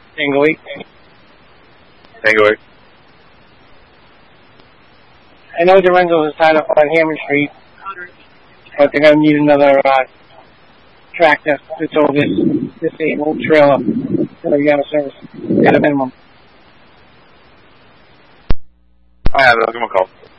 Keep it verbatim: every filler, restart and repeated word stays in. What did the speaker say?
Tango eight. Tango eight. I know the rentals is tied up on Hammond Street, but they're going to need another uh, tractor to tow this disabled trailer to be out of service at a minimum. I have it. I'll give him a call.